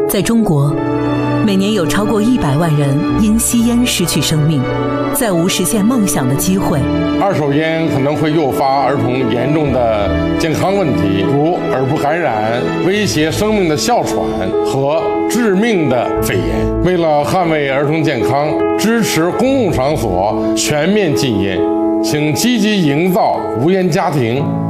在中国，每年有超过100万人因吸烟失去生命，再无实现梦想的机会。 二手烟可能会诱发儿童严重的健康问题，如耳部感染、威胁生命的哮喘和致命的肺炎。为了捍卫儿童健康，支持公共场所全面禁烟，请积极营造无烟家庭。